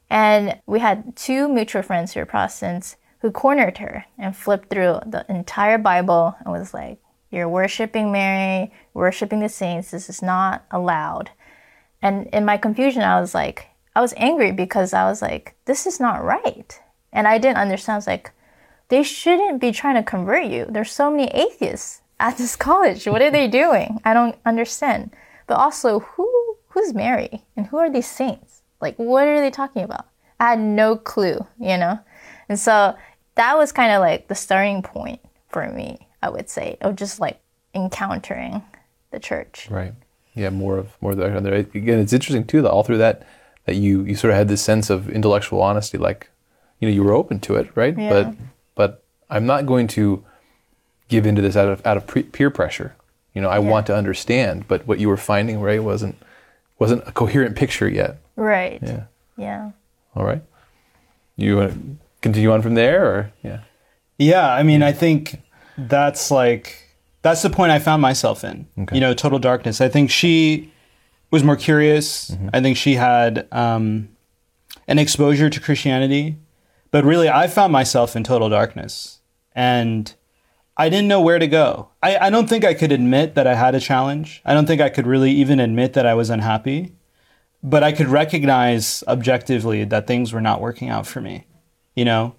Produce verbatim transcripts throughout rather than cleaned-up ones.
And we had two mutual friends who were Protestants who cornered her and flipped through the entire Bible and was like, you're worshiping Mary, worshiping the saints. This is not allowed. And in my confusion, I was like, I was angry because I was like, this is not right. And I didn't understand. I was like, they shouldn't be trying to convert you. There's so many atheists at this college. What are they doing? I don't understand. But also, who who's Mary? And who are these saints? Like, what are they talking about? I had no clue, you know? And so that was kind of like the starting point for me, I would say, of just like encountering the church. Right. Yeah, more of more of that. Again, it's interesting too that all through that, that you, you sort of had this sense of intellectual honesty, like, you know, you were open to it, right? Yeah. But but I'm not going to give into this out of out of pre- peer pressure. You know, I Yeah. want to understand, but what you were finding, right, wasn't wasn't a coherent picture yet. Right. Yeah. Yeah. All right. You want to continue on from there, or yeah? Yeah, I mean, I think that's like, that's the point I found myself in, Okay. you know, total darkness. I think she was more curious. Mm-hmm. I think she had um, an exposure to Christianity, but really I found myself in total darkness and I didn't know where to go. I, I don't think I could admit that I had a challenge. I don't think I could really even admit that I was unhappy, but I could recognize objectively that things were not working out for me, you know?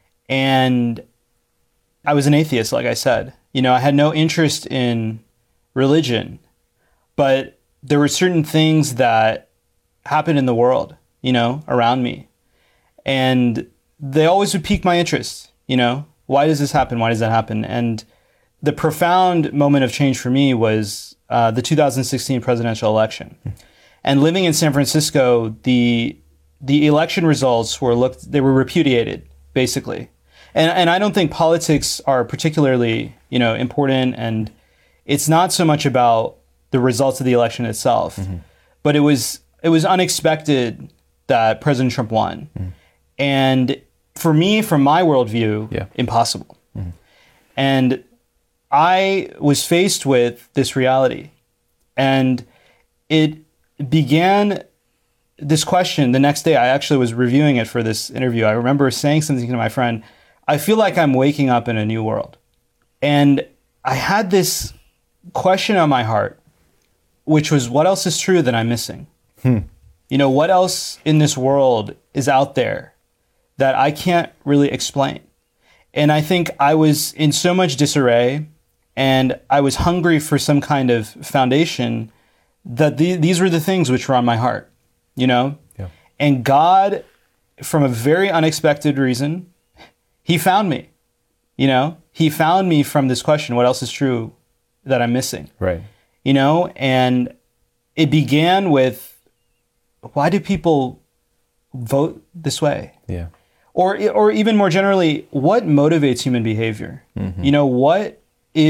And I was an atheist, like I said. You know, I had no interest in religion, but there were certain things that happened in the world, you know, around me. And they always would pique my interest, you know? Why does this happen? Why does that happen? And the profound moment of change for me was uh, the two thousand sixteen presidential election. And living in San Francisco, the the election results were looked, they were repudiated, basically. And and I don't think politics are particularly, you know, important, and it's not so much about the results of the election itself, mm-hmm. but it was it was unexpected that President Trump won. Mm-hmm. And for me, from my worldview, yeah. impossible. Mm-hmm. And I was faced with this reality, and it began this question the next day. I actually was reviewing it for this interview. I remember saying something to my friend, I feel like I'm waking up in a new world. And I had this question on my heart, which was, what else is true that I'm missing? Hmm. You know, what else in this world is out there that I can't really explain? And I think I was in so much disarray, and I was hungry for some kind of foundation, that the, these were the things which were on my heart, you know? Yeah. And God, from a very unexpected reason, he found me, you know? He found me from this question, what else is true that I'm missing? Right. You know, and it began with, why do people vote this way? Yeah. Or or even more generally, what motivates human behavior? Mm-hmm. You know, what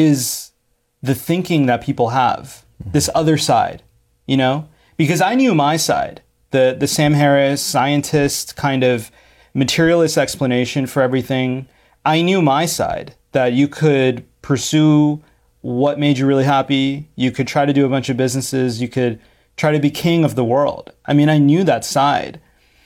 is the thinking that people have? Mm-hmm. This other side, you know? Because I knew my side, the the Sam Harris scientist kind of materialist explanation for everything. I knew my side, that you could pursue what made you really happy. You could try to do a bunch of businesses. You could try to be king of the world. I mean, I knew that side,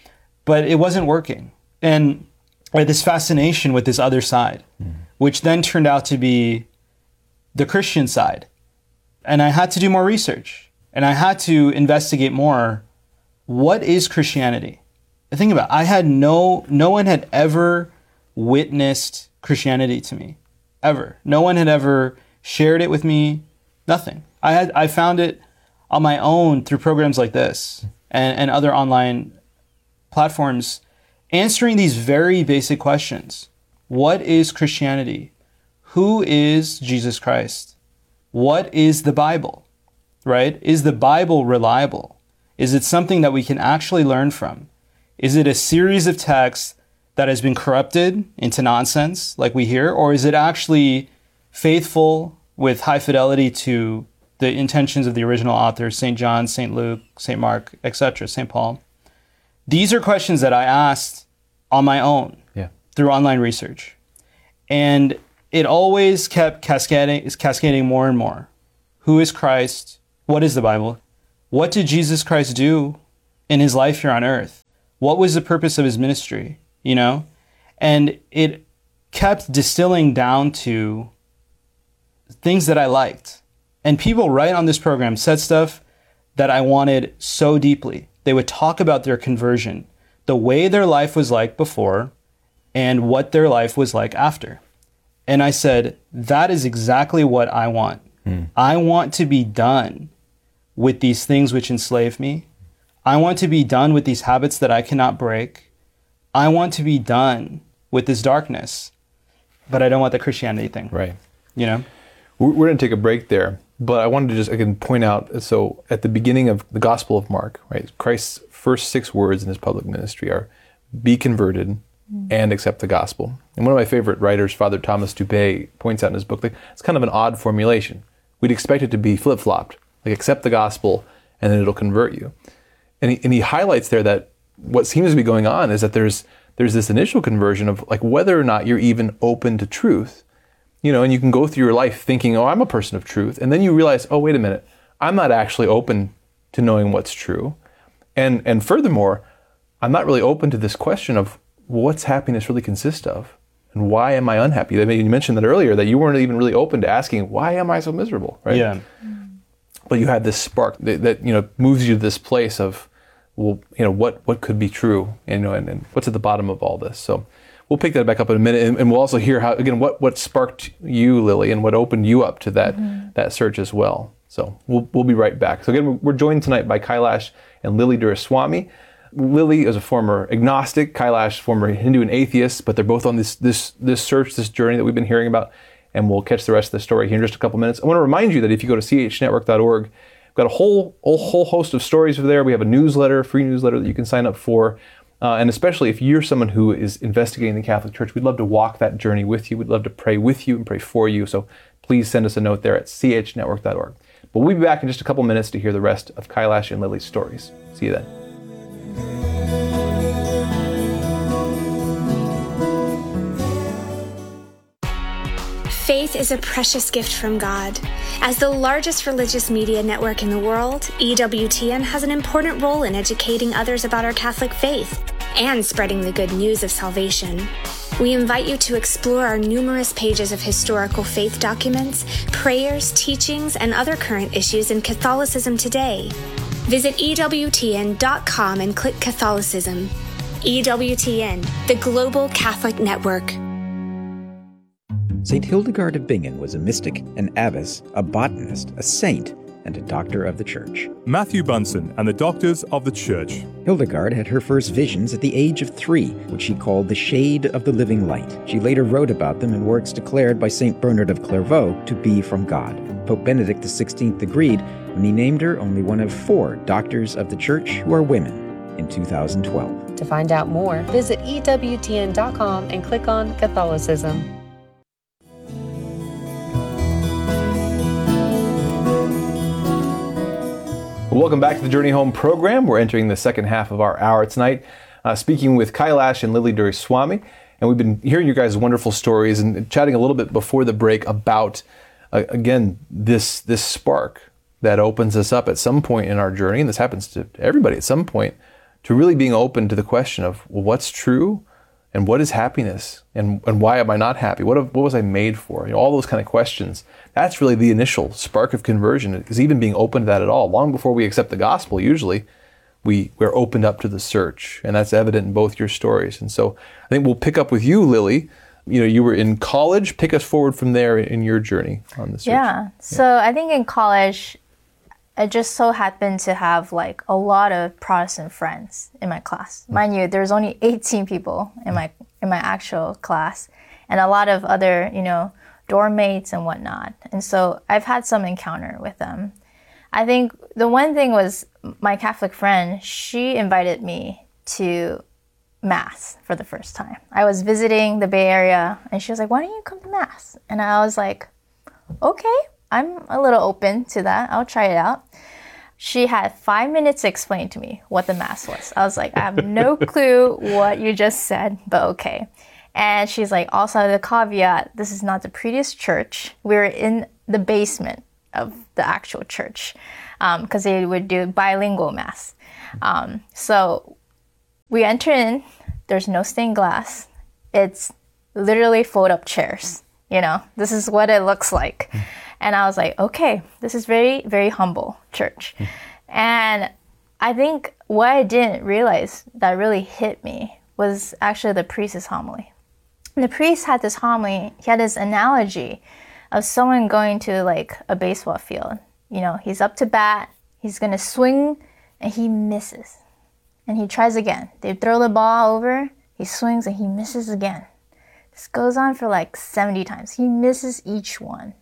but it wasn't working. And I had this fascination with this other side, mm. which then turned out to be the Christian side. And I had to do more research, and I had to investigate more. What is Christianity? Think about it. I had no, no one had ever witnessed Christianity to me, ever. No one had ever shared it with me, nothing. I had, I found it on my own through programs like this and, and other online platforms, answering these very basic questions. What is Christianity? Who is Jesus Christ? What is the Bible, right? Is the Bible reliable? Is it something that we can actually learn from? Is it a series of texts that has been corrupted into nonsense like we hear? Or is it actually faithful with high fidelity to the intentions of the original authors, Saint John, Saint Luke, Saint Mark, et cetera, Saint Paul? These are questions that I asked on my own yeah. through online research. And it always kept cascading, cascading more and more. Who is Christ? What is the Bible? What did Jesus Christ do in his life here on earth? What was the purpose of his ministry? You know? And it kept distilling down to things that I liked. And people right on this program said stuff that I wanted so deeply. They would talk about their conversion, the way their life was like before, and what their life was like after. And I said, that is exactly what I want. Mm. I want to be done with these things which enslave me. I want to be done with these habits that I cannot break. I want to be done with this darkness, but I don't want the Christianity thing. Right. You know? We're, we're going to take a break there, but I wanted to just, again, point out, so at the beginning of the Gospel of Mark, right, Christ's first six words in his public ministry are, be converted and accept the gospel. And one of my favorite writers, Father Thomas Dupé, points out in his book, like, it's kind of an odd formulation. We'd expect it to be flip-flopped, like accept the gospel and then it'll convert you. And he, and he highlights there that what seems to be going on is that there's there's this initial conversion of like whether or not you're even open to truth. You know, and you can go through your life thinking, oh, I'm a person of truth. And then you realize, oh, wait a minute, I'm not actually open to knowing what's true. And and furthermore, I'm not really open to this question of, well, what's happiness really consist of? And why am I unhappy? I mean, you mentioned that earlier, that you weren't even really open to asking, why am I so miserable, right? Yeah. But you had this spark that, that, you know, moves you to this place of, well, you know, what, what could be true, and, you know, and, and what's at the bottom of all this. So we'll pick that back up in a minute, and, and we'll also hear how, again, what, what sparked you, Lily, and what opened you up to that, mm-hmm. that search as well. So we'll, we'll be right back. So again, we're joined tonight by Kailash and Lily Duraswamy. Lily is a former agnostic, Kailash former Hindu and atheist, but they're both on this this this search, this journey that we've been hearing about, and we'll catch the rest of the story here in just a couple minutes. I want to remind you that if you go to c h network dot org, we've got a whole, whole whole host of stories over there. We have a newsletter, a free newsletter that you can sign up for, uh, and especially if you're someone who is investigating the Catholic Church, we'd love to walk that journey with you. We'd love to pray with you and pray for you. So please send us a note there at c h network dot org. But we'll be back in just a couple minutes to hear the rest of Kailash and Lily's stories. See you then. Faith is a precious gift from God. As the largest religious media network in the world, E W T N has an important role in educating others about our Catholic faith and spreading the good news of salvation. We invite you to explore our numerous pages of historical faith documents, prayers, teachings, and other current issues in Catholicism today. Visit E W T N dot com and click Catholicism. E W T N, the Global Catholic Network. Saint Hildegard of Bingen was a mystic, an abbess, a botanist, a saint, and a doctor of the Church. Matthew Bunson and the Doctors of the Church. Hildegard had her first visions at the age of three, which she called the shade of the living light. She later wrote about them in works declared by Saint Bernard of Clairvaux to be from God. Pope Benedict the sixteenth agreed when he named her only one of four doctors of the Church who are women in two thousand twelve. To find out more, visit E W T N dot com and click on Catholicism. Welcome back to the Journey Home program. We're entering the second half of our hour tonight, uh, speaking with Kailash and Lily Duraswamy. And we've been hearing you guys' wonderful stories and chatting a little bit before the break about, uh, again, this this spark that opens us up at some point in our journey, and this happens to everybody at some point, to really being open to the question of, well, what's true and what is happiness and, and why am I not happy? What, have, what was I made for? You know, all those kind of questions. That's really the initial spark of conversion, is even being open to that at all. Long before we accept the gospel, usually we, we're opened up to the search, and that's evident in both your stories. And so I think we'll pick up with you, Lily. You know, you were in college. Pick us forward from there in your journey on the search. Yeah. So I think in college, I just so happened to have like a lot of Protestant friends in my class. Mind you, there's only eighteen people in my in my actual class, and a lot of other, you know, dorm mates and whatnot. And so I've had some encounter with them. I think the one thing was my Catholic friend, she invited me to Mass for the first time. I was visiting the Bay Area and she was like, why don't you come to Mass? And I was like, okay, I'm a little open to that. I'll try it out. She had five minutes to explain to me what the Mass was. I was like, I have no clue what you just said, but okay. And she's like, also the caveat, this is not the previous church. We're in the basement of the actual church because um, they would do bilingual Mass. Um, so we enter in, there's no stained glass. It's literally fold up chairs. You know, this is what it looks like. Mm. And I was like, okay, this is very, very humble church. Mm. And I think what I didn't realize that really hit me was actually the priest's homily. And the priest had this homily, he had this analogy of someone going to like a baseball field. You know, he's up to bat, he's gonna swing, and he misses. And he tries again. They throw the ball over, he swings and he misses again. This goes on for like seventy times. He misses each one.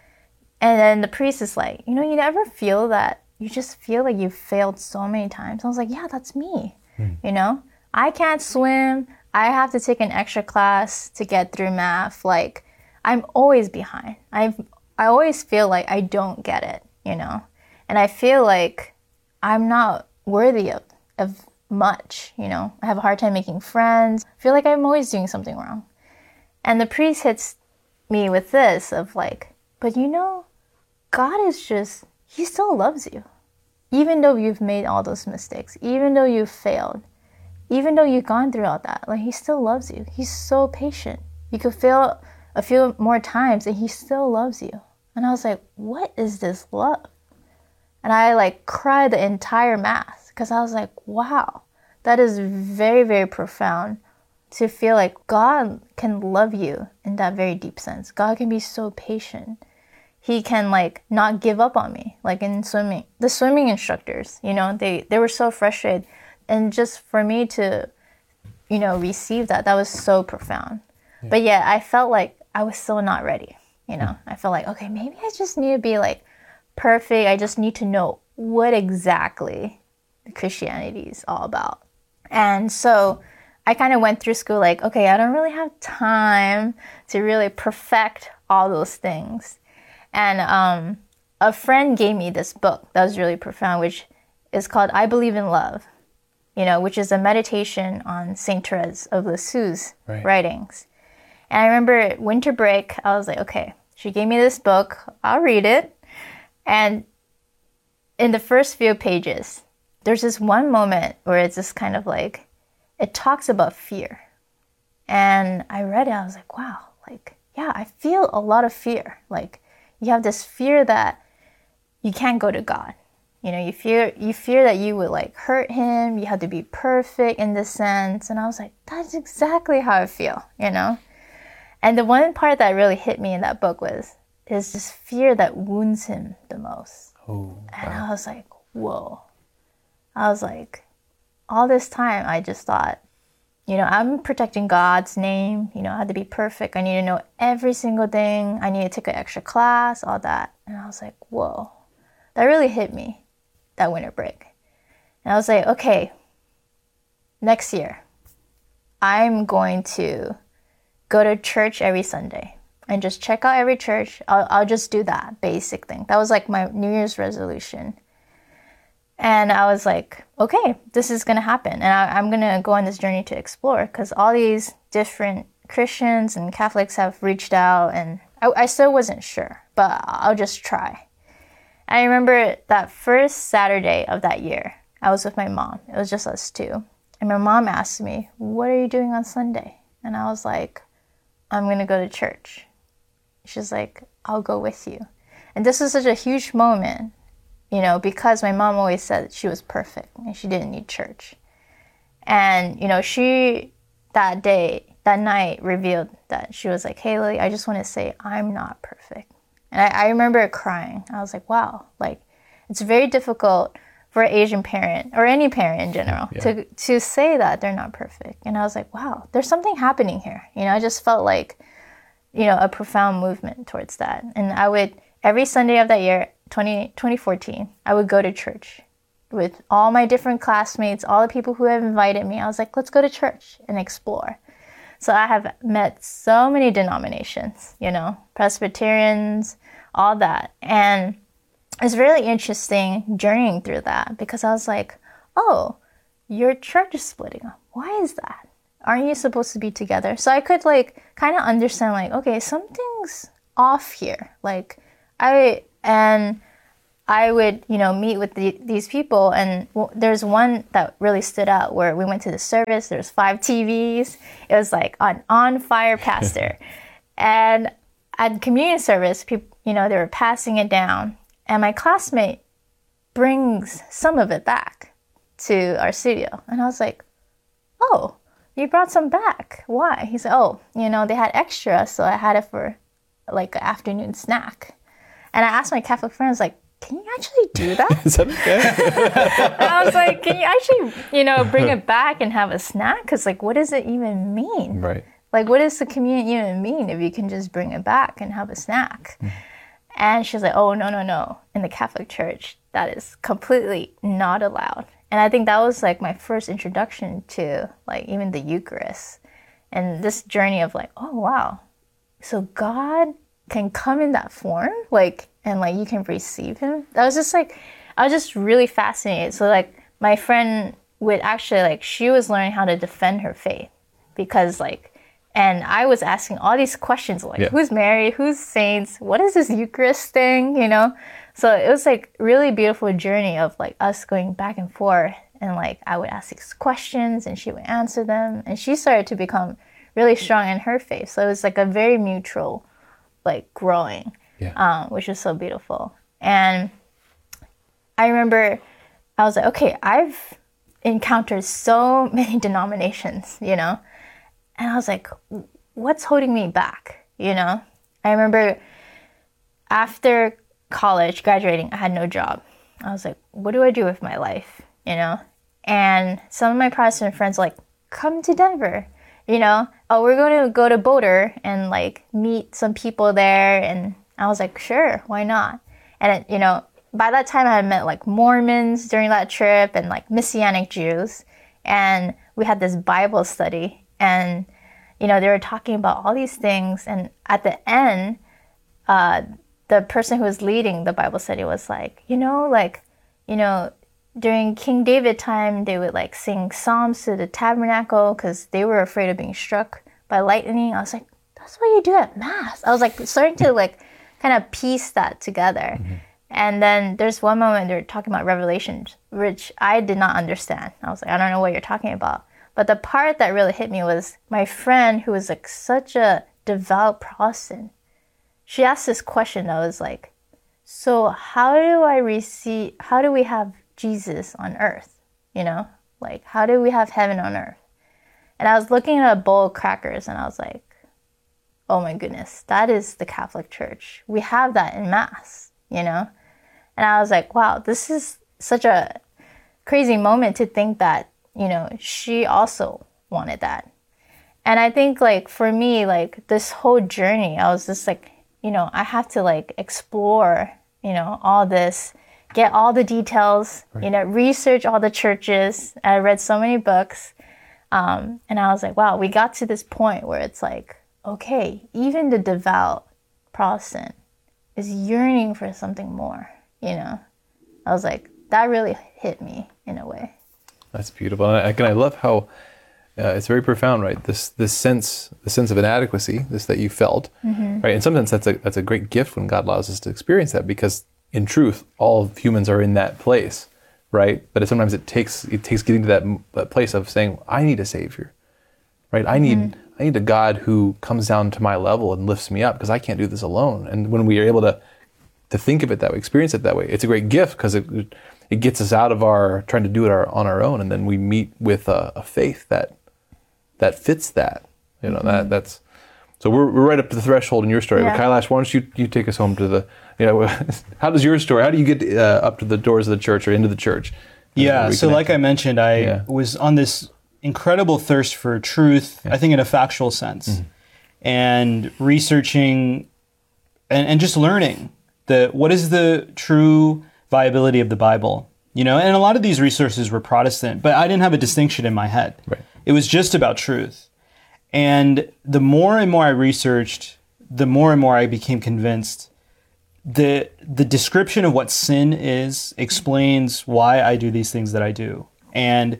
And then the priest is like, you know, you never feel that, you just feel like you've failed so many times. I was like, yeah, that's me. Mm. You know, I can't swim. I have to take an extra class to get through math. Like, I'm always behind. I I always feel like I don't get it, you know? And I feel like I'm not worthy of, of much, you know? I have a hard time making friends. I feel like I'm always doing something wrong. And the priest hits me with this of like, but you know, God is just, he still loves you. Even though you've made all those mistakes, even though you've failed, even though you've gone through all that, like he still loves you. He's so patient. You could fail a few more times and he still loves you. And I was like, what is this love? And I like cried the entire mass because I was like, wow, that is very, very profound to feel like God can love you in that very deep sense. God can be so patient. He can like not give up on me. Like in swimming, the swimming instructors, you know, they, they were so frustrated. And just for me to, you know, receive that, that was so profound. Yeah. But yeah, I felt like I was still not ready. You know, I felt like, okay, maybe I just need to be like perfect. I just need to know what exactly Christianity is all about. And so I kind of went through school like, okay, I don't really have time to really perfect all those things. And um, a friend gave me this book that was really profound, which is called I Believe in Love, you know, which is a meditation on Saint Therese of Lisieux's right. writings. And I remember winter break, I was like, okay, she gave me this book, I'll read it. And in the first few pages, there's this one moment where it's just kind of like, it talks about fear. And I read it, I was like, wow, like, yeah, I feel a lot of fear. Like, you have this fear that you can't go to God. You know, you fear you fear that you would like hurt him, you have to be perfect in this sense. And I was like, that's exactly how I feel, you know? And the one part that really hit me in that book was, is this fear that wounds him the most. Oh, and wow. I was like, whoa. I was like, all this time I just thought, you know, I'm protecting God's name. You know, I had to be perfect. I need to know every single thing. I need to take an extra class, all that. And I was like, whoa. That really hit me, that winter break. And I was like, okay, next year, I'm going to go to church every Sunday and just check out every church. I'll, I'll just do that basic thing. That was like my New Year's resolution. And I was like, okay, this is going to happen. And I, I'm going to go on this journey to explore because all these different Christians and Catholics have reached out and I, I still wasn't sure, but I'll just try. I remember that first Saturday of that year, I was with my mom. It was just us two. And my mom asked me, what are you doing on Sunday? And I was like, I'm going to go to church. She's like, I'll go with you. And this was such a huge moment. You know, because my mom always said she was perfect and she didn't need church. And, you know, she, that day, that night, revealed that she was like, hey, Lily, I just want to say I'm not perfect. And I, I remember crying. I was like, wow, like, it's very difficult for an Asian parent, or any parent in general, yeah. to to say that they're not perfect. And I was like, wow, there's something happening here. You know, I just felt like, you know, a profound movement towards that. And I would, every Sunday of that year, twenty fourteen, I would go to church with all my different classmates, all the people who have invited me. I was like, let's go to church and explore. So I have met so many denominations, you know, Presbyterians, all that. And it's really interesting journeying through that because I was like, oh, your church is splitting up. Why is that? Aren't you supposed to be together? So I could like kind of understand like, okay, something's off here. Like I, and I would, you know, meet with the, these people, and w- there's one that really stood out where we went to the service. There's five T Vs. It was like an on-fire pastor, and at communion service, people, you know, they were passing it down, and my classmate brings some of it back to our studio, and I was like, "Oh, you brought some back? Why?" He said, "Oh, you know, they had extra, so I had it for like an afternoon snack." And I asked my Catholic friends, like, "Can you actually do that?" Is that okay? And I was like, "Can you actually, you know, bring it back and have a snack? Because, like, what does it even mean? Right. Like, what does the communion even mean if you can just bring it back and have a snack?" Mm. And she's like, "Oh, no, no, no. In the Catholic Church, that is completely not allowed." And I think that was, like, my first introduction to, like, even the Eucharist. And this journey of, like, oh, wow. So God can come in that form, like, and like you can receive him. That was just like, I was just really fascinated. So like my friend would actually like, she was learning how to defend her faith because like, and I was asking all these questions like, yeah. Who's Mary? Who's saints? What is this Eucharist thing? You know? So it was like really beautiful journey of like us going back and forth, and like I would ask these questions and she would answer them, and she started to become really strong in her faith. So it was like a very mutual like growing, yeah. um, which was so beautiful. And I remember I was like, okay, I've encountered so many denominations, you know, and I was like, what's holding me back? You know, I remember after college, graduating, I had no job. I was like, what do I do with my life? You know, and some of my Protestant friends were like, come to Denver. You know, oh, we're going to go to Boulder and like meet some people there. And I was like, sure, why not? And, it, you know, by that time I had met like Mormons during that trip and like Messianic Jews. And we had this Bible study, and, you know, they were talking about all these things. And at the end, uh, the person who was leading the Bible study was like, you know, like, you know, during King David time, they would like sing psalms to the tabernacle because they were afraid of being struck by lightning. I was like, that's what you do at Mass. I was like starting to like kind of piece that together. Mm-hmm. And then there's one moment they're talking about Revelation, which I did not understand. I was like, I don't know what you're talking about. But the part that really hit me was my friend, who was like such a devout Protestant. She asked this question that was like, so how do I receive, how do we have Jesus on earth? You know, like how do we have heaven on earth? And I was looking at a bowl of crackers and I was like, oh my goodness, that is the Catholic Church. We have that in Mass, you know? And I was like, wow, this is such a crazy moment to think that, you know, she also wanted that. And I think like for me, like this whole journey, I was just like, you know, I have to like explore, you know, all this, get all the details, right. you know, research all the churches. I read so many books. Um, and I was like, wow, we got to this point where it's like, okay, even the devout Protestant is yearning for something more, you know? I was like, that really hit me in a way. That's beautiful. And I, again, I love how uh, it's very profound, right? This this sense, the sense of inadequacy, this that you felt, mm-hmm. right? In some sense, that's a that's a great gift when God allows us to experience that, because in truth, all of humans are in that place, right? But it, sometimes it takes it takes getting to that, that place of saying, I need a Savior, right? I need mm-hmm. I need a God who comes down to my level and lifts me up, because I can't do this alone. And when we are able to to think of it that way, experience it that way, it's a great gift, because it it gets us out of our trying to do it our, on our own, and then we meet with a, a faith that that fits that. You know, mm-hmm. that that's so we're we're right up to the threshold in your story. Yeah. But Kailash, why don't you you take us home to the you know how does your story? How do you get uh, up to the doors of the church or into the church? Yeah. So like I mentioned, I yeah. was on this incredible thirst for truth. Yeah. I think in a factual sense, mm-hmm. and researching and, and just learning the what is the true viability of the Bible. You know, and a lot of these resources were Protestant, but I didn't have a distinction in my head. Right. It was just about truth. And the more and more I researched, the more and more I became convinced the the description of what sin is explains why I do these things that I do. And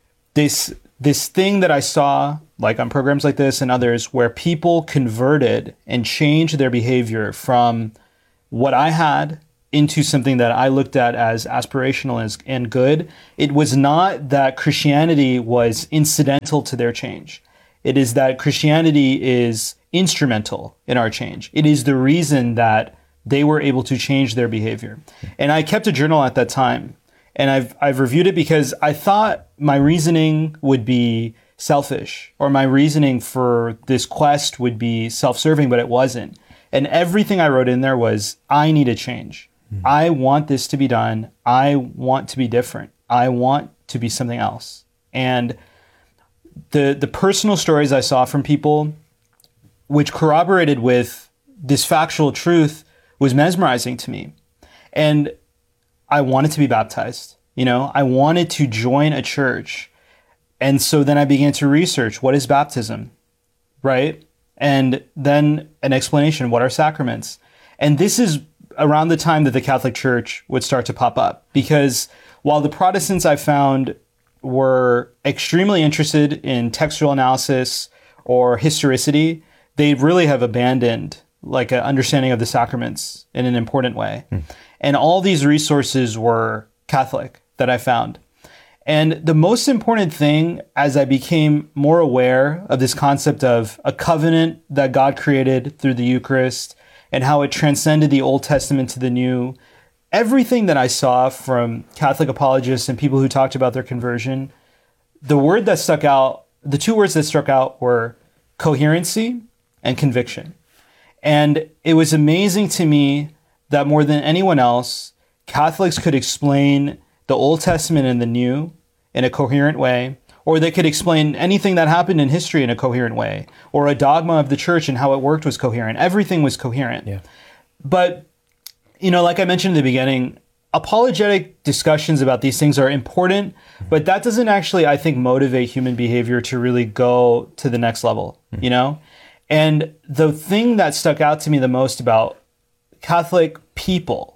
this this thing that I saw, like on programs like this and others, where people converted and changed their behavior from what I had into something that I looked at as aspirational and, and good, it was not that Christianity was incidental to their change. It is that Christianity is instrumental in our change. It is the reason that they were able to change their behavior. And I kept a journal at that time. And I've I've reviewed it because I thought my reasoning would be selfish, or my reasoning for this quest would be self-serving, but it wasn't. And everything I wrote in there was, I need a change. Mm-hmm. I want this to be done. I want to be different. I want to be something else. And the the personal stories I saw from people, which corroborated with this factual truth, was mesmerizing to me. And I wanted to be baptized. You know, I wanted to join a church. And so then I began to research, what is baptism, right? And then an explanation, what are sacraments? And this is around the time that the Catholic Church would start to pop up. Because while the Protestants I found were extremely interested in textual analysis or historicity, they really have abandoned like an understanding of the sacraments in an important way. Mm. And all these resources were Catholic that I found. And the most important thing, as I became more aware of this concept of a covenant that God created through the Eucharist and how it transcended the Old Testament to the New, everything that I saw from Catholic apologists and people who talked about their conversion, the word that stuck out, the two words that struck out were coherency and conviction. And it was amazing to me that more than anyone else, Catholics could explain the Old Testament and the New in a coherent way, or they could explain anything that happened in history in a coherent way, or a dogma of the church and how it worked was coherent. Everything was coherent. Yeah. But, you know, like I mentioned in the beginning, apologetic discussions about these things are important, mm-hmm. but that doesn't actually, I think, motivate human behavior to really go to the next level, mm-hmm. you know? And the thing that stuck out to me the most about Catholic people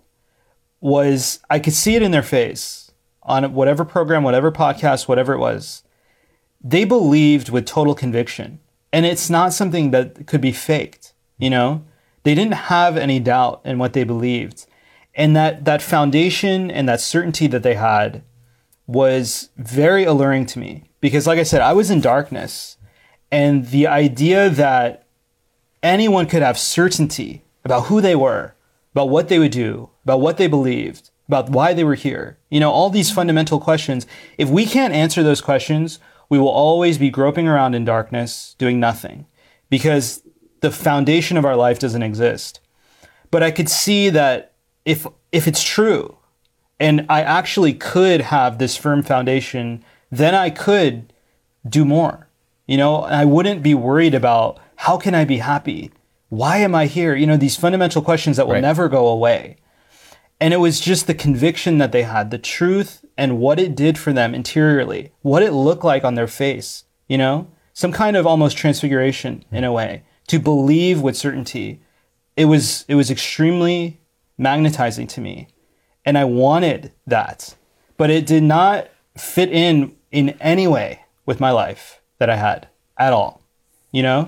was I could see it in their face on whatever program, whatever podcast, whatever it was. They believed with total conviction. And it's not something that could be faked, you know? They didn't have any doubt in what they believed. And that, that foundation and that certainty that they had was very alluring to me. Because like I said, I was in darkness. And the idea that anyone could have certainty about who they were, about what they would do, about what they believed, about why they were here. You know, all these fundamental questions. If we can't answer those questions, we will always be groping around in darkness, doing nothing, because the foundation of our life doesn't exist. But I could see that if if it's true, and I actually could have this firm foundation, then I could do more. You know, I wouldn't be worried about, how can I be happy? Why am I here? You know, these fundamental questions that will right. never go away. And it was just the conviction that they had, the truth and what it did for them interiorly, what it looked like on their face, you know, some kind of almost transfiguration in a way, to believe with certainty. It was, it was extremely magnetizing to me. And I wanted that, but it did not fit in in any way with my life that I had at all, you know?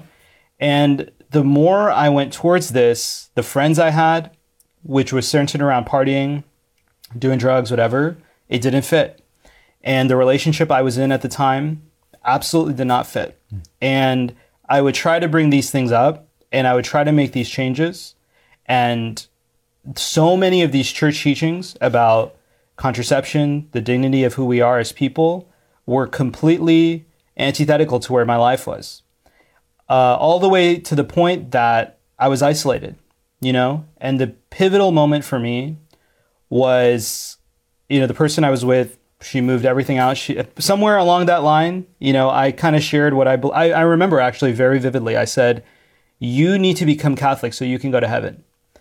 And the more I went towards this, the friends I had, which was centered around partying, doing drugs, whatever, it didn't fit. And the relationship I was in at the time absolutely did not fit. Mm. And I would try to bring these things up and I would try to make these changes. And so many of these church teachings about contraception, the dignity of who we are as people, were completely antithetical to where my life was. Uh, all the way to the point that I was isolated, you know? And the pivotal moment for me was, you know, the person I was with, she moved everything out. She, somewhere along that line, you know, I kind of shared what I, I, I remember actually very vividly. I said, you need to become Catholic so you can go to heaven.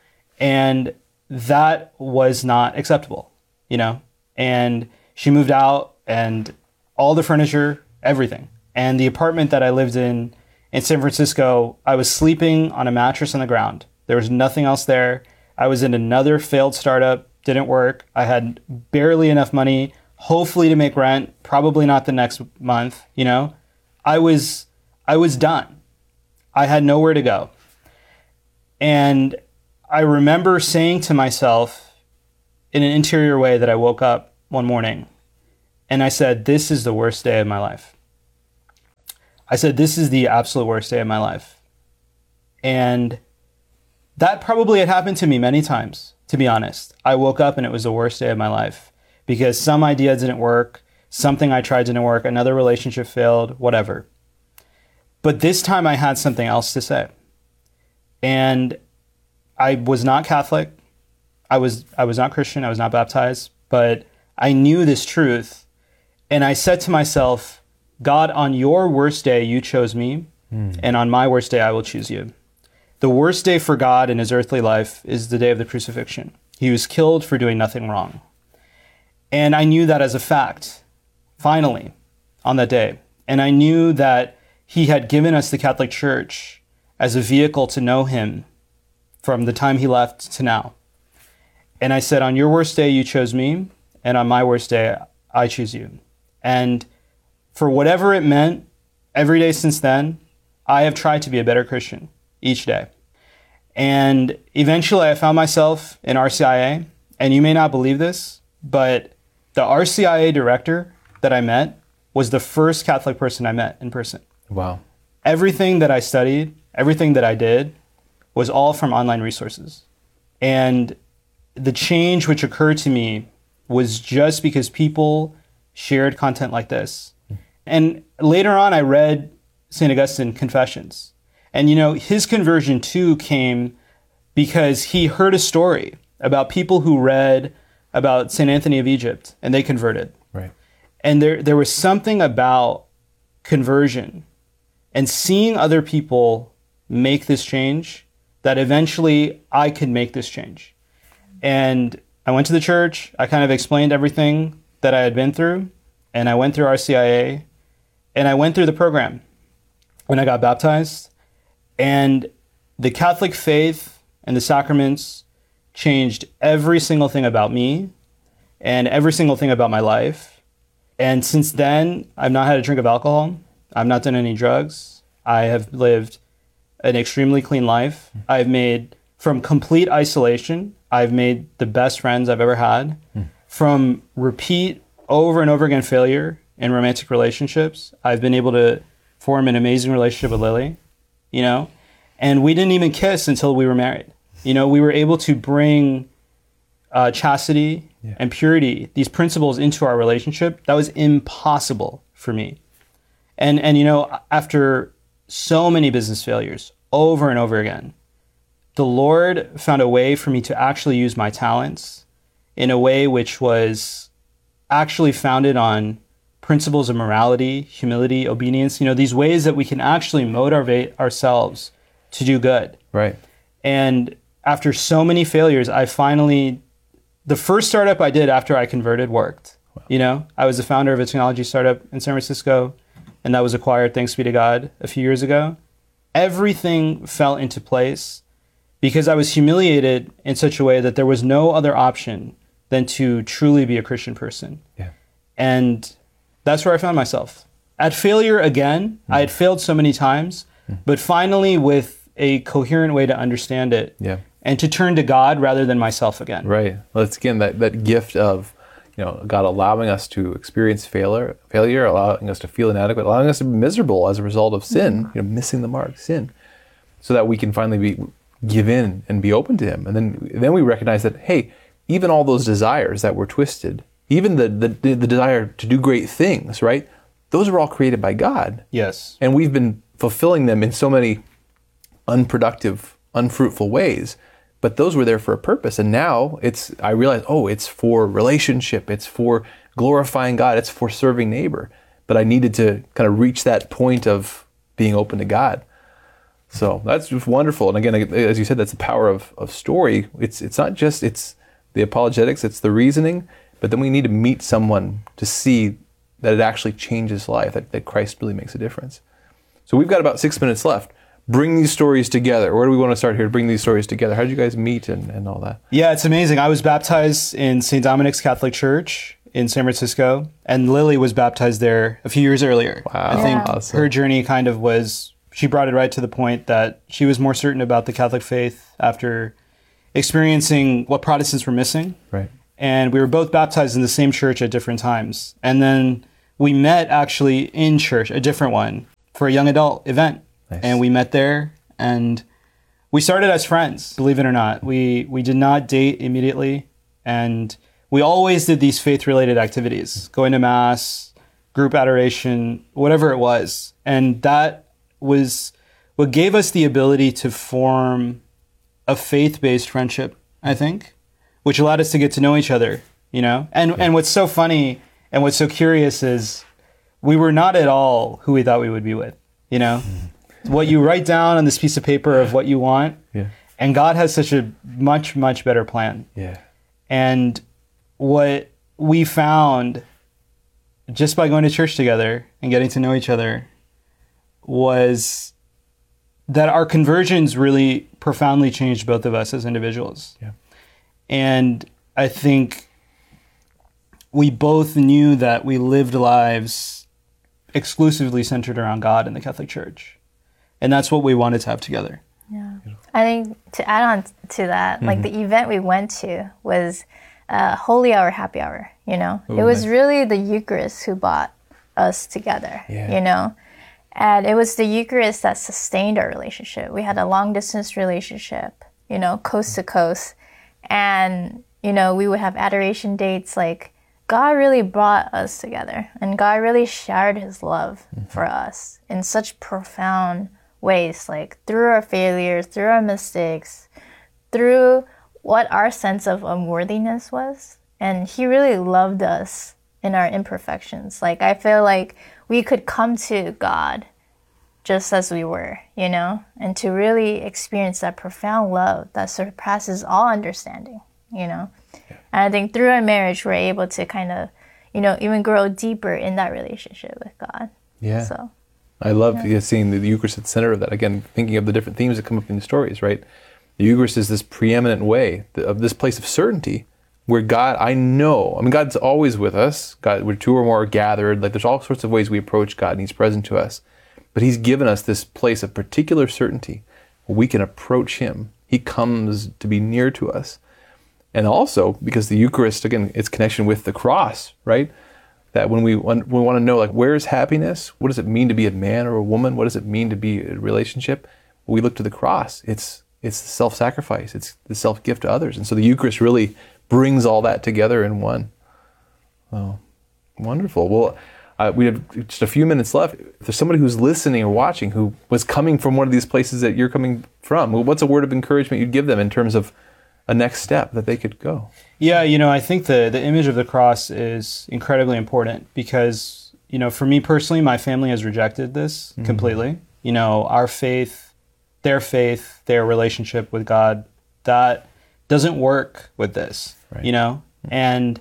And that was not acceptable, you know? And she moved out and all the furniture, everything. And the apartment that I lived in in San Francisco, I was sleeping on a mattress on the ground. There was nothing else there. I was in another failed startup, didn't work. I had barely enough money, hopefully to make rent, probably not the next month, you know? I was I was done. I had nowhere to go. And I remember saying to myself, in an interior way that I woke up one morning and I said, this is the worst day of my life. I said, this is the absolute worst day of my life. And that probably had happened to me many times, to be honest. I woke up and it was the worst day of my life because some idea didn't work, something I tried didn't work, another relationship failed, whatever. But this time I had something else to say. And I was not Catholic. I was I was not Christian. I was not baptized. But I knew this truth. And I said to myself, God, on your worst day, you chose me. Mm. And on my worst day, I will choose you. The worst day for God in his earthly life is the day of the crucifixion. He was killed for doing nothing wrong. And I knew that as a fact, finally, on that day. And I knew that he had given us the Catholic Church as a vehicle to know him from the time he left to now. And I said, on your worst day, you chose me. And on my worst day, I choose you. And for whatever it meant, every day since then, I have tried to be a better Christian each day. And eventually I found myself in R C I A. And you may not believe this, but the R C I A director that I met was the first Catholic person I met in person. Wow. Everything that I studied, everything that I did was all from online resources. And the change which occurred to me was just because people shared content like this. And later on, I read Saint Augustine Confessions. And, you know, his conversion too came because he heard a story about people who read about Saint Anthony of Egypt and they converted. Right. And there, there was something about conversion and seeing other people make this change that eventually I could make this change. And I went to the church, I kind of explained everything that I had been through, and I went through R C I A, and I went through the program, and I got baptized, and the Catholic faith and the sacraments changed every single thing about me and every single thing about my life. And since then, I've not had a drink of alcohol. I've not done any drugs. I have lived an extremely clean life. I've made, from complete isolation, I've made the best friends I've ever had. Mm. From repeat, over and over again failure in romantic relationships, I've been able to form an amazing relationship with Lily, you know? And we didn't even kiss until we were married. You know, we were able to bring uh, chastity yeah. and purity, these principles, into our relationship. That was impossible for me. And, and you know, after so many business failures over and over again, the Lord found a way for me to actually use my talents in a way which was actually founded on principles of morality, humility, obedience, you know, these ways that we can actually motivate ourselves to do good. Right. And after so many failures, I finally, the first startup I did after I converted worked. Wow. You know, I was the founder of a technology startup in San Francisco, and that was acquired, thanks be to God, a few years ago. Everything fell into place because I was humiliated in such a way that there was no other option than to truly be a Christian person. Yeah. And that's where I found myself. At failure again, mm. I had failed so many times, mm. but finally with a coherent way to understand it yeah. and to turn to God rather than myself again. Right. Well, it's again that, that gift of, you know, God allowing us to experience failure, failure, allowing us to feel inadequate, allowing us to be miserable as a result of sin, you know, missing the mark, sin, so that we can finally be give in and be open to Him. And then then we recognize that, hey, even all those desires that were twisted, even the, the the desire to do great things, right? Those are all created by God. Yes. And we've been fulfilling them in so many unproductive, unfruitful ways. But those were there for a purpose. And now it's, I realize, oh, it's for relationship. It's for glorifying God. It's for serving neighbor. But I needed to kind of reach that point of being open to God. So that's just wonderful. And again, as you said, that's the power of, of story. It's it's not just, it's the apologetics, it's the reasoning, but then we need to meet someone to see that it actually changes life, that, that Christ really makes a difference. So we've got about six minutes left. Bring these stories together. Where do we want to start here to bring these stories together? How did you guys meet and, and all that? Yeah, it's amazing. I was baptized in Saint Dominic's Catholic Church in San Francisco, and Lily was baptized there a few years earlier. Wow. I think Awesome. Her journey kind of was, she brought it right to the point that she was more certain about the Catholic faith after experiencing what Protestants were missing. Right. and we were both baptized in the same church at different times. And then we met actually in church, a different one, for a young adult event. Nice. And we met there, and we started as friends, believe it or not. We we did not date immediately, and we always did these faith-related activities, going to mass, group adoration, whatever it was. And that was what gave us the ability to form a faith-based friendship, I think, which allowed us to get to know each other, you know? And yeah. and what's so funny and what's so curious is we were not at all who we thought we would be with, you know? Mm-hmm. What you write down on this piece of paper of what you want, yeah. and God has such a much, much better plan. Yeah. And what we found just by going to church together and getting to know each other was that our conversions really profoundly changed both of us as individuals. Yeah. And I think we both knew that we lived lives exclusively centered around God and the Catholic Church. And that's what we wanted to have together. Yeah. I think to add on to that, mm-hmm. like the event we went to was uh, Holy Hour Happy Hour, you know? Ooh, it was nice. Really the Eucharist who brought us together, yeah. you know? And it was the Eucharist that sustained our relationship. We had a long distance relationship, you know, coast to coast. And, you know, we would have adoration dates. Like, God really brought us together. And God really shared his love mm-hmm. for us in such profound ways, like through our failures, through our mistakes, through what our sense of unworthiness was. And he really loved us in our imperfections. Like, I feel like we could come to God just as we were, you know, and to really experience that profound love that surpasses all understanding, you know. Yeah. And I think through our marriage, we're able to kind of, you know, even grow deeper in that relationship with God. Yeah. So I love yeah. seeing the Eucharist at the center of that. Again, thinking of the different themes that come up in the stories, right? The Eucharist is this preeminent way of this place of certainty where God, I know, I mean, God's always with us. God, where two or more are gathered. Like, there's all sorts of ways we approach God, and he's present to us. But he's given us this place of particular certainty where we can approach him. He comes to be near to us. And also, because the Eucharist, again, its connection with the cross, right? That when we want, we want to know, like, where is happiness? What does it mean to be a man or a woman? What does it mean to be a relationship? We look to the cross. It's it's the self-sacrifice. It's the self-gift to others. And so the Eucharist really brings all that together in one. Oh, wonderful. Well, uh, we have just a few minutes left. If there's somebody who's listening or watching who was coming from one of these places that you're coming from, what's a word of encouragement you'd give them in terms of a next step that they could go? Yeah, you know, I think the, the image of the cross is incredibly important because, you know, for me personally, my family has rejected this mm-hmm. completely. You know, our faith, their faith, their relationship with God, that doesn't work with this, right. you know? And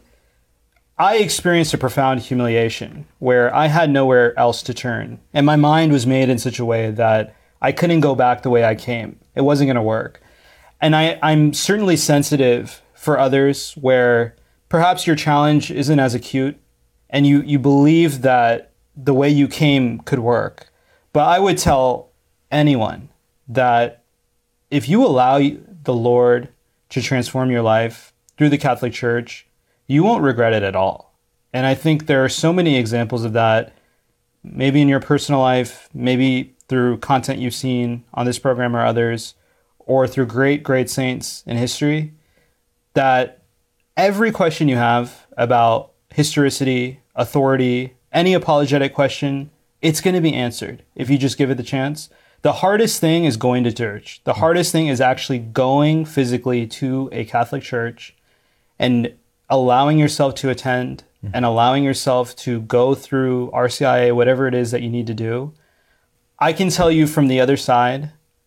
I experienced a profound humiliation where I had nowhere else to turn. And my mind was made in such a way that I couldn't go back the way I came. It wasn't going to work. And I, I'm certainly sensitive for others where perhaps your challenge isn't as acute and you, you believe that the way you came could work. But I would tell anyone that if you allow the Lord to transform your life through the Catholic Church, you won't regret it at all. And I think there are so many examples of that, maybe in your personal life, maybe through content you've seen on this program or others, or through great, great saints in history, that every question you have about historicity, authority, any apologetic question, it's going to be answered if you just give it the chance. The hardest thing is going to church. The hardest thing is actually going physically to a Catholic church and allowing yourself to attend mm-hmm. and allowing yourself to go through R C I A, whatever it is that you need to do. I can tell you from the other side,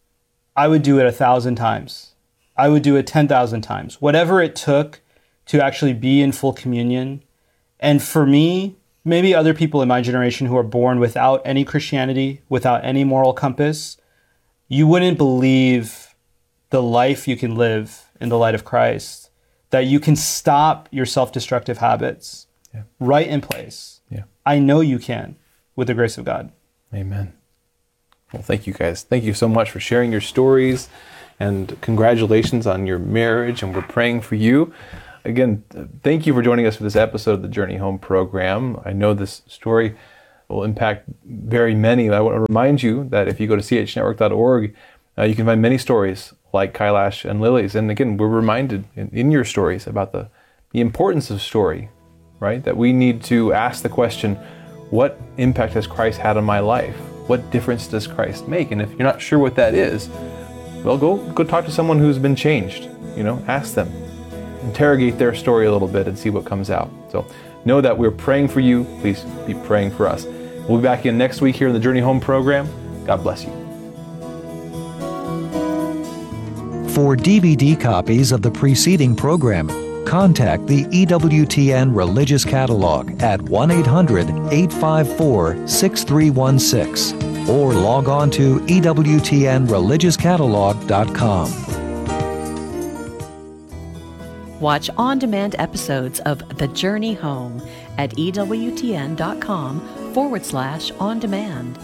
I would do it a thousand times. I would do it ten thousand times. Whatever it took to actually be in full communion. And for me, maybe other people in my generation who are born without any Christianity, without any moral compass, you wouldn't believe the life you can live in the light of Christ, that you can stop your self-destructive habits yeah. right in place. Yeah. I know you can with the grace of God. Amen. Well, thank you guys. Thank you so much for sharing your stories, and congratulations on your marriage, and we're praying for you. again, thank you for joining us for this episode of the Journey Home program. I know this story will impact very many. I want to remind you that if you go to c h network dot org, uh, you can find many stories like Kailash and Lily's. And again, we're reminded in, in your stories about the, the importance of story, right? That we need to ask the question, what impact has Christ had on my life? What difference does Christ make? And if you're not sure what that is, well, go go talk to someone who's been changed. You know, ask them, interrogate their story a little bit and see what comes out. So know that we're praying for you. Please be praying for us. We'll be back in next week here in the Journey Home program. God bless you. For D V D copies of the preceding program, contact the E W T N Religious Catalog at one eight hundred, eight five four, six three one six or log on to E W T N religious catalog dot com. Watch on-demand episodes of The Journey Home at ewtn.com forward slash on demand.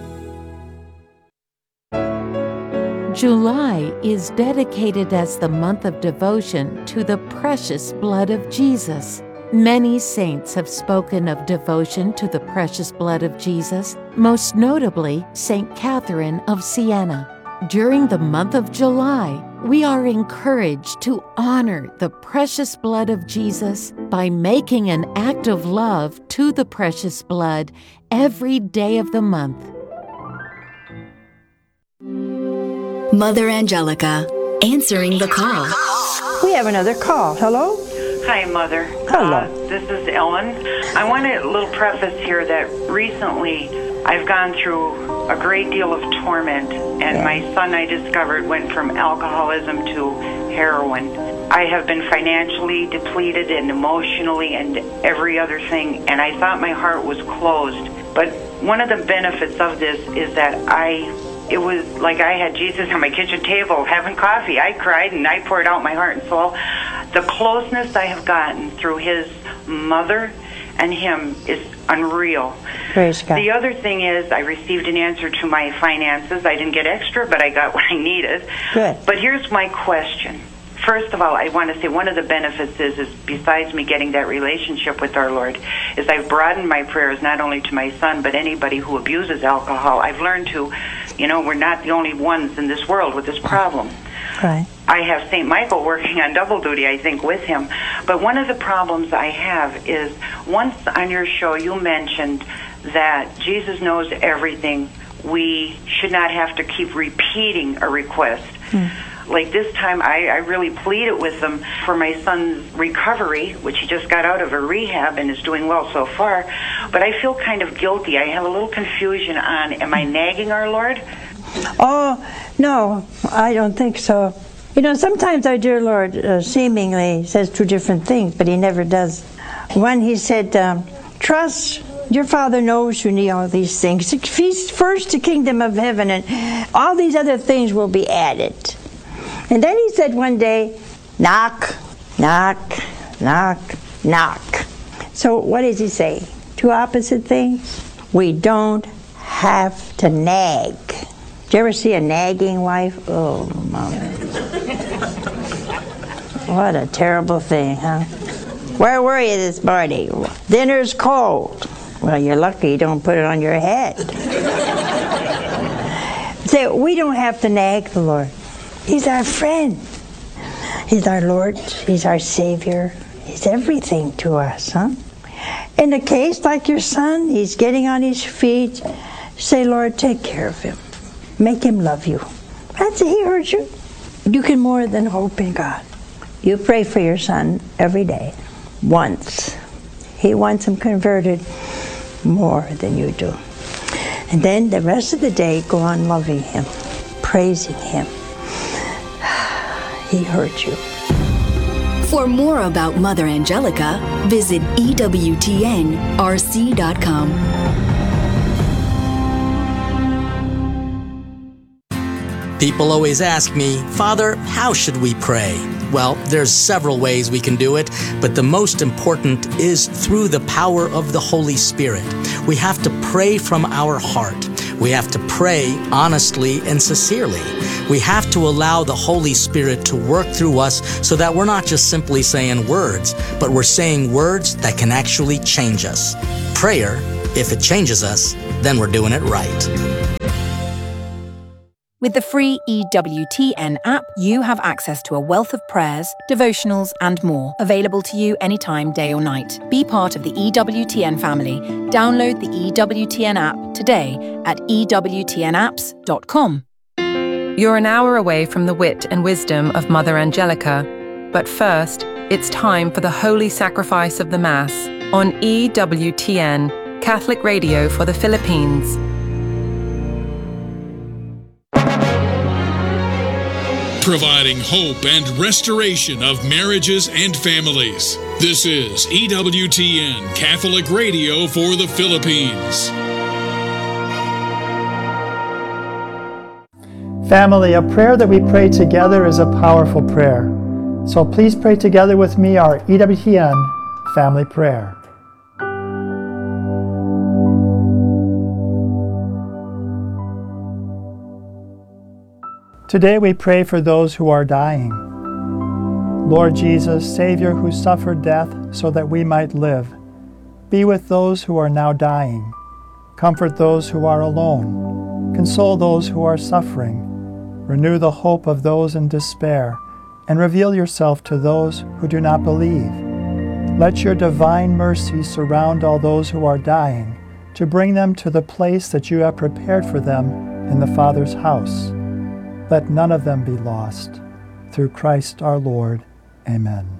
July is dedicated as the month of devotion to the precious blood of Jesus. Many saints have spoken of devotion to the precious blood of Jesus, most notably Saint Catherine of Siena. During the month of July, we are encouraged to honor the precious blood of Jesus by making an act of love to the precious blood every day of the month. Mother Angelica, answering the call. We have another call. Hello? Hi, Mother. Hello. Uh, this is Ellen. I want a little preface here that recently I've gone through a great deal of torment, and yeah. my son, I discovered, went from alcoholism to heroin. I have been financially depleted and emotionally and every other thing, and I thought my heart was closed. But one of the benefits of this is that I, it was like I had Jesus on my kitchen table having coffee. I cried and I poured out my heart and soul. The closeness I have gotten through his mother and him is unreal. Praise God. The other thing is I received an answer to my finances. I didn't get extra, but I got what I needed. Good. But here's my question. First of all, I want to say one of the benefits is, is besides me getting that relationship with our Lord, is I've broadened my prayers not only to my son, but anybody who abuses alcohol. I've learned to, you know, we're not the only ones in this world with this problem. Right. I have Saint Michael working on double duty, I think, with him. But one of the problems I have is once on your show you mentioned that Jesus knows everything. We should not have to keep repeating a request. Hmm. Like this time, I, I really pleaded with them for my son's recovery, which he just got out of a rehab and is doing well so far. But I feel kind of guilty. I have a little confusion on, am I nagging our Lord? Oh, no, I don't think so. You know, sometimes our dear Lord uh, seemingly says two different things, but he never does. One, he said, um, trust, your Father knows you need all these things. Seek first the kingdom of heaven, and all these other things will be added. And then he said one day, knock, knock, knock, knock. So what does he say? Two opposite things? We don't have to nag. Did you ever see a nagging wife? Oh, Mom. What a terrible thing, huh? Where were you this morning? Dinner's cold. Well, you're lucky you don't put it on your head. Say, we don't have to nag the Lord. He's our friend. He's our Lord. He's our Savior. He's everything to us, huh? In a case like your son, he's getting on his feet. Say, Lord, take care of him. Make him love you. That's it. He heard you. You can more than hope in God. You pray for your son every day. Once. He wants him converted more than you do. And then the rest of the day, go on loving him, praising him. He heard you. For more about Mother Angelica, visit E W T N R C dot com. People always ask me, Father, how should we pray? Well, there's several ways we can do it, but the most important is through the power of the Holy Spirit. We have to pray from our heart. We have to pray honestly and sincerely. We have to allow the Holy Spirit to work through us so that we're not just simply saying words, but we're saying words that can actually change us. Prayer, if it changes us, then we're doing it right. With the free E W T N app, you have access to a wealth of prayers, devotionals, and more, available to you anytime, day or night. Be part of the E W T N family. Download the E W T N app today at e w t n apps dot com. You're an hour away from the wit and wisdom of Mother Angelica, but first, it's time for the Holy Sacrifice of the Mass on E W T N, Catholic Radio for the Philippines. Providing hope and restoration of marriages and families. This is E W T N Catholic Radio for the Philippines. Family, a prayer that we pray together is a powerful prayer. So please pray together with me our E W T N family prayer. Today we pray for those who are dying. Lord Jesus, Savior who suffered death so that we might live, be with those who are now dying. Comfort those who are alone. Console those who are suffering. Renew the hope of those in despair, and reveal yourself to those who do not believe. Let your divine mercy surround all those who are dying, to bring them to the place that you have prepared for them in the Father's house. Let none of them be lost. Through Christ our Lord. Amen.